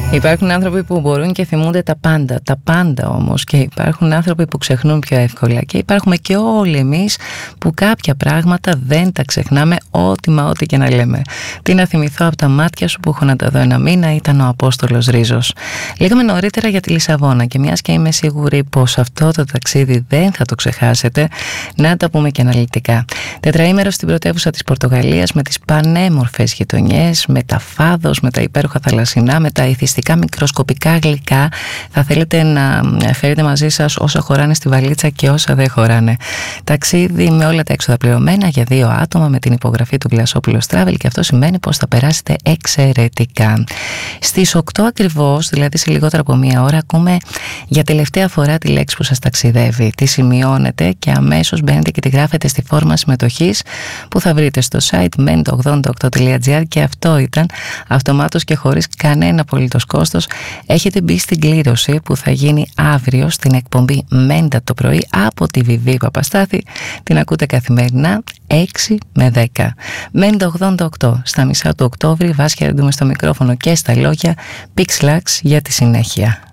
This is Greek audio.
Υπάρχουν άνθρωποι που μπορούν και θυμούνται τα πάντα όμως, και υπάρχουν άνθρωποι που ξεχνούν πιο εύκολα, και υπάρχουμε και όλοι εμείς που κάποια πράγματα δεν τα ξεχνάμε, ό,τι και να λέμε. Τι να θυμηθώ από τα μάτια σου που έχω να τα δω ένα μήνα, ήταν ο Απόστολος Ρίζος. Λέγαμε νωρίτερα για τη Λισαβόνα, και μιας και είμαι σίγουρη πως αυτό το ταξίδι δεν θα το ξεχάσετε, να τα πούμε και αναλυτικά. Τετραήμερο στην πρωτεύουσα της Πορτογαλίας, με τις πανέμορφες γειτονιές, με τα φάδος, με τα υπέροχα θαλασσινά, με τα ηθιστικά μικροσκοπικά γλυκά. Θα θέλετε να φέρετε μαζί σας όσα χωράνε στη βαλίτσα και όσα δεν χωράνε. Ταξίδι με όλα τα έξοδα πληρωμένα για 2 άτομα, με την υπογραφή του Βλασόπουλος Travel, και αυτό σημαίνει πως θα περάσετε εξαιρετικά. Στις 8 ακριβώς, δηλαδή σε λιγότερο από 1 ώρα, ακούμε για τελευταία φορά τη λέξη που σας ταξιδεύει. Τη σημειώνετε και αμέσως μπαίνετε και τη γράφετε στη φόρμα συμμετοχής που θα βρείτε στο site ment88.gr, και αυτό ήταν αυτομάτως και χωρίς κανένα απολύτως κόστος. Έχετε μπει στην κλήρωση που θα γίνει αύριο στην εκπομπή Μέντα το πρωί από τη Βιβί Παπαστάθη. Την ακούτε καθημερινά 6 με 10. Μέντα 88 στα μισά του Οκτώβρη. Βάσκια Ρεντούμε στο μικρόφωνο και στα λόγια. Pixlax για τη συνέχεια.